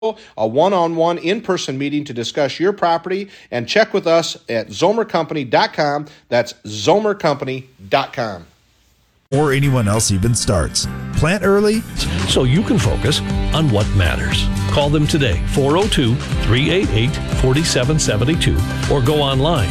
a one-on-one in-person meeting to discuss your property, and check with us at zomercompany.com. That's zomercompany.com. Or anyone else even starts. Plant early so you can focus on what matters. Call them today, 402-388-4772, or go online,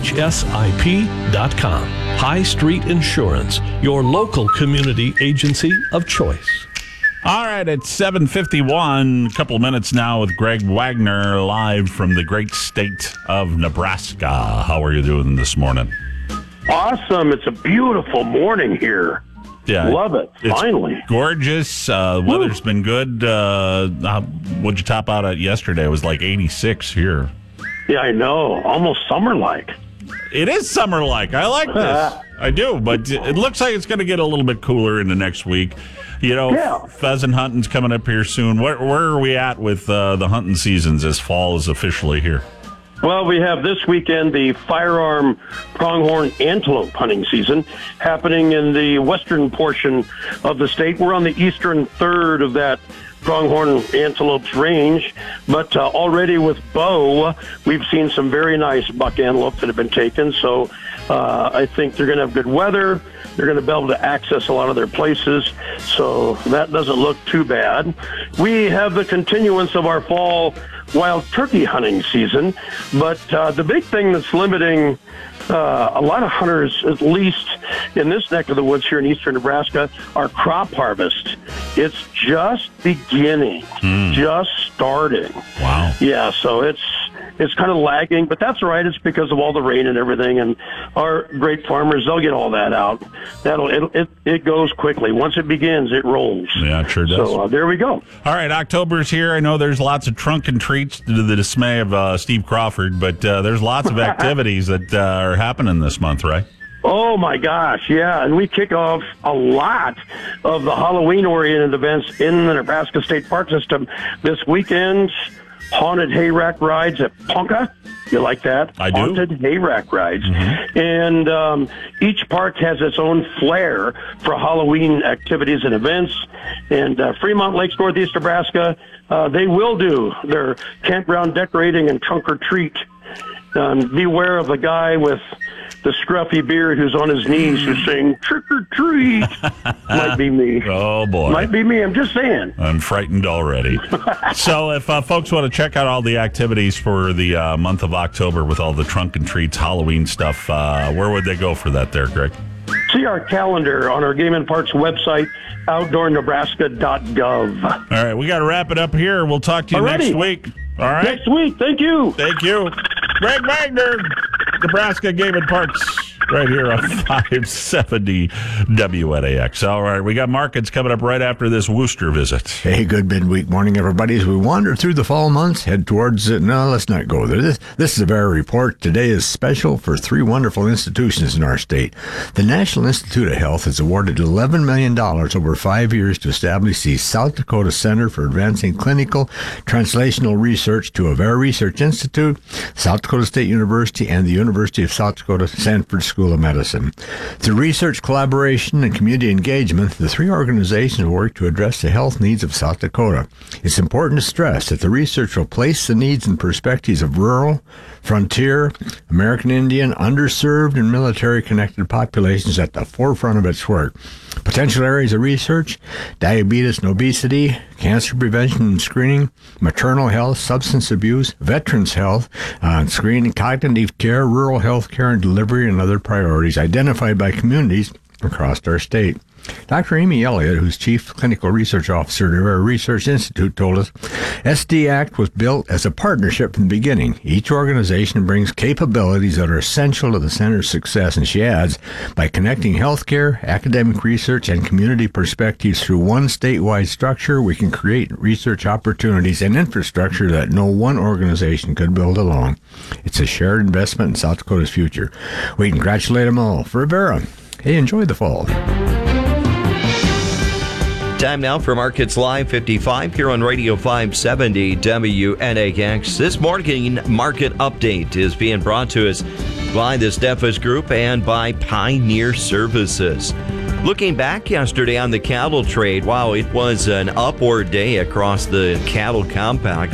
hsip.com. High Street Insurance, your local community agency of choice. All right, it's 7:51, a couple of minutes now with Greg Wagner, live from the great state of Nebraska. How are you doing this morning? Awesome. It's a beautiful morning here. Yeah. Love it. Finally. Gorgeous. Weather's been good. What'd you top out at yesterday? It was like 86 here. Yeah, I know. Almost summer-like. It is summer-like. I like this. I do, but it looks like it's going to get a little bit cooler in the next week. You know, pheasant hunting's coming up here soon. Where are we at with the hunting seasons as fall is officially here? Well, we have this weekend the firearm pronghorn antelope hunting season happening in the western portion of the state. We're on the eastern third of that pronghorn antelope's range, but already with bow, we've seen some very nice buck antelope that have been taken. So I think they're going to have good weather. They're going to be able to access a lot of their places, so that doesn't look too bad. We have the continuance of our fall wild turkey hunting season, but the big thing that's limiting a lot of hunters, at least in this neck of the woods here in eastern Nebraska, are crop harvest. It's just beginning, just starting. Wow. Yeah, so it's kind of lagging, but that's all right. It's because of all the rain and everything, and our great farmers, they'll get all that out. It goes quickly. Once it begins, it rolls. Yeah, it sure does. So there we go. All right, October's here. I know there's lots of trunk and treats to the dismay of Steve Crawford, but there's lots of activities that are happening this month, right? Oh, my gosh, yeah. And we kick off a lot of the Halloween-oriented events in the Nebraska State Park System this weekend. Haunted hayrack rides at Ponca. You like that? I do. Haunted hayrack rides. Mm-hmm. And each park has its own flair for Halloween activities and events. And Fremont Lakes, Northeast Nebraska, they will do their campground decorating and trunk or treat. Beware of the guy with the scruffy beard who's on his knees who's saying, trick or treat. Might be me. Oh, boy. Might be me. I'm just saying. I'm frightened already. So if folks want to check out all the activities for the month of October with all the trunk and treats, Halloween stuff, where would they go for that there, Greg? See our calendar on our Game and Parks website, outdoornebraska.gov. All right, we got to wrap it up here. We'll talk to you next week. All right? Next week. Thank you. Thank you. Greg Wagner, Nebraska Game and Parks, right here on 570 WNAX. All right, we got markets coming up right after this Wooster visit. Hey, good midweek morning, everybody. As we wander through the fall months, head towards it. No, let's not go there. This is a very report. Today is special for three wonderful institutions in our state. The National Institute of Health has awarded $11 million over 5 years to establish the South Dakota Center for Advancing Clinical Translational Research to Avera Research Institute, South Dakota State University, and the University of South Dakota Sanford School of Medicine. Through research collaboration and community engagement, the three organizations work to address the health needs of South Dakota. It's important to stress that the research will place the needs and perspectives of rural, frontier, American Indian, underserved, and military-connected populations at the forefront of its work. Potential areas of research: diabetes and obesity, cancer prevention and screening, maternal health, substance abuse, veterans health, screening, cognitive care, rural health care and delivery, and other priorities identified by communities across our state. Dr. Amy Elliott, who's Chief Clinical Research Officer at our Research Institute, told us SD Act was built as a partnership from the beginning. Each organization brings capabilities that are essential to the center's success, and she adds, by connecting healthcare, academic research, and community perspectives through one statewide structure, we can create research opportunities and infrastructure that no one organization could build alone. It's a shared investment in South Dakota's future. We congratulate them all. For Avera, hey, enjoy the fall. Time now for Markets Live 55 here on Radio 570 WNAX. This morning, Market Update is being brought to us by the Steffes Group and by Pioneer Services. Looking back yesterday on the cattle trade, wow, it was an upward day across the cattle complex.